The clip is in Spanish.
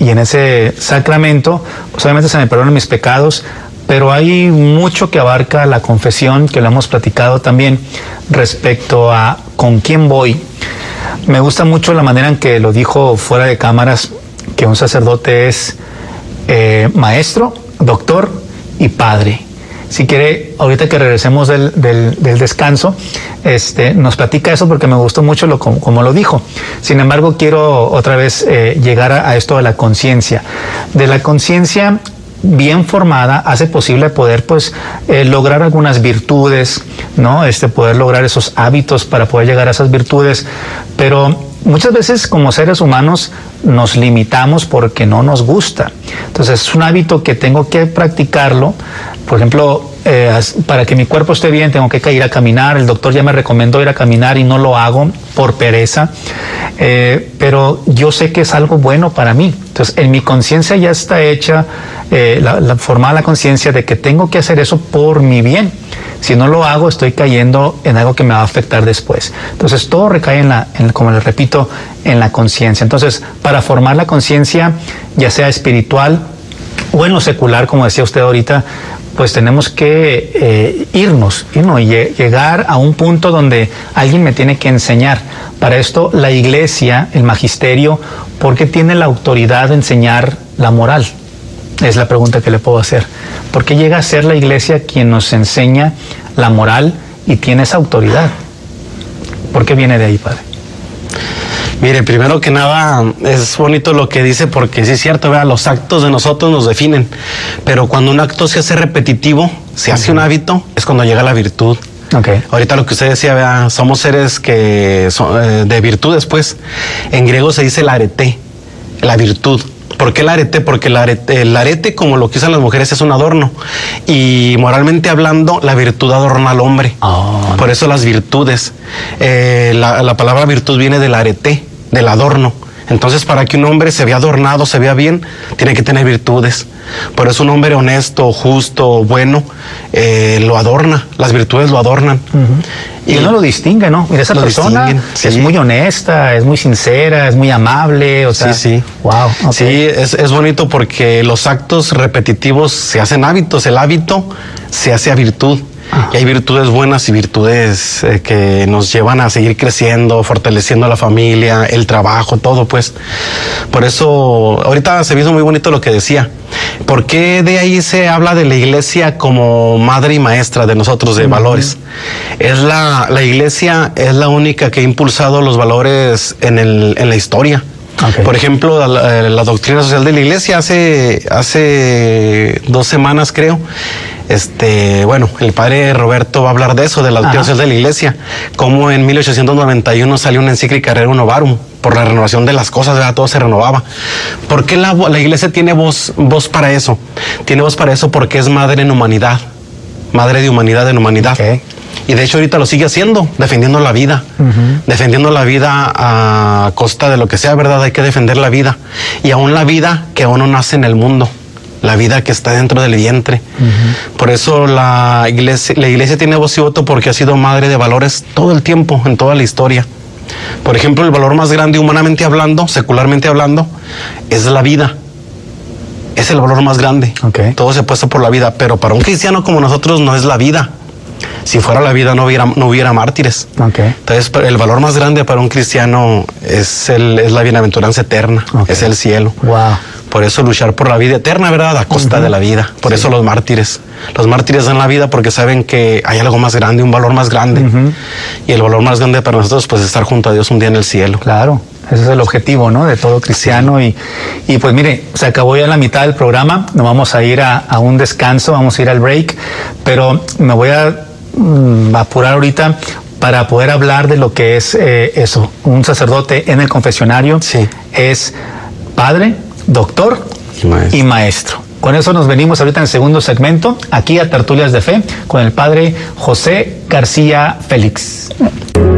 y en ese sacramento, pues obviamente se me perdonan mis pecados, pero hay mucho que abarca la confesión, que lo hemos platicado también, respecto a con quién voy. Me gusta mucho la manera en que lo dijo fuera de cámaras, que un sacerdote es maestro, doctor y padre. Si quiere, ahorita que regresemos del descanso, nos platica eso porque me gustó mucho como lo dijo. Sin embargo, quiero otra vez llegar a esto de la conciencia. De la conciencia bien formada hace posible poder lograr algunas virtudes, ¿no? Poder lograr esos hábitos para poder llegar a esas virtudes, pero muchas veces como seres humanos nos limitamos porque no nos gusta. Entonces es un hábito que tengo que practicarlo. Por ejemplo, para que mi cuerpo esté bien tengo que ir a caminar. El doctor ya me recomendó ir a caminar y no lo hago por pereza, pero yo sé que es algo bueno para mí. Entonces en mi conciencia ya está hecha, formada la conciencia de que tengo que hacer eso por mi bien. Si no lo hago, estoy cayendo en algo que me va a afectar después. Entonces todo recae como les repito, en la conciencia. Entonces, para formar la conciencia, ya sea espiritual o en lo secular, como decía usted ahorita, pues tenemos que irnos y llegar a un punto donde alguien me tiene que enseñar. Para esto, la iglesia, el magisterio, ¿por qué tiene la autoridad de enseñar la moral? Es la pregunta que le puedo hacer. ¿Por qué llega a ser la iglesia quien nos enseña la moral y tiene esa autoridad? ¿Por qué viene de ahí, padre? Mire, primero que nada, es bonito lo que dice porque sí es cierto, ¿verdad? Los actos de nosotros nos definen, pero cuando un acto se hace repetitivo, se hace un hábito, es cuando llega la virtud. Okay. Ahorita lo que usted decía, ¿verdad? Somos seres que son de virtudes, pues. En griego se dice el arete, la virtud. ¿Por qué el arete? Porque el arete, como lo que usan las mujeres, es un adorno. Y moralmente hablando, la virtud adorna al hombre. Oh. Por eso las virtudes. La palabra virtud viene del arete, del adorno. Entonces, para que un hombre se vea adornado, se vea bien, tiene que tener virtudes. Por eso un hombre honesto, justo, bueno, lo adorna. Las virtudes lo adornan. Y uno lo distingue, ¿no? Mira, esa persona es muy honesta, es muy sincera, es muy amable, o sea... Sí. Wow. Okay. Sí, es bonito porque los actos repetitivos se hacen hábitos. El hábito se hace a virtud. Y hay virtudes buenas y virtudes que nos llevan a seguir creciendo, fortaleciendo a la familia, el trabajo, todo, pues. Por eso, ahorita se me hizo muy bonito lo que decía. ¿Por qué de ahí se habla de la iglesia como madre y maestra de nosotros, de valores? La iglesia es la única que ha impulsado los valores en la historia. Okay. Por ejemplo, la doctrina social de la iglesia hace 2 semanas, creo. El padre Roberto va a hablar de eso, de la doctrina social de la iglesia, como en 1891 salió una encíclica Rerum Novarum, por la renovación de las cosas, ¿verdad? Todo se renovaba. ¿Por qué la iglesia tiene voz para eso? Tiene voz para eso porque es madre en humanidad, madre de humanidad en humanidad. Okay. Y de hecho ahorita lo sigue haciendo, defendiendo la vida, defendiendo la vida a costa de lo que sea, ¿verdad? Hay que defender la vida, y aún la vida que aún no nace en el mundo, la vida que está dentro del vientre. Por eso la iglesia tiene voz y voto porque ha sido madre de valores todo el tiempo, en toda la historia. Por ejemplo, el valor más grande humanamente hablando, secularmente hablando, es la vida. Es el valor más grande. Okay. Todo se puesta por la vida, pero para un cristiano como nosotros no es la vida. Si fuera la vida no hubiera mártires. Okay. Entonces el valor más grande para un cristiano es la bienaventuranza eterna, es el cielo. Wow. Por eso luchar por la vida eterna, ¿verdad? A costa de la vida. Por eso los mártires. Los mártires dan la vida porque saben que hay algo más grande, un valor más grande. Y el valor más grande para nosotros pues es estar junto a Dios un día en el cielo. Claro. Ese es el objetivo, ¿no? De todo cristiano. Sí. Y pues mire, se acabó ya la mitad del programa. Nos vamos a ir a un descanso, vamos a ir al break. Pero me voy a apurar ahorita para poder hablar de lo que es eso. Un sacerdote en el confesionario es padre, doctor y maestro. Con eso nos venimos ahorita en el segundo segmento, aquí a Tertulias de Fe, con el padre José García Félix.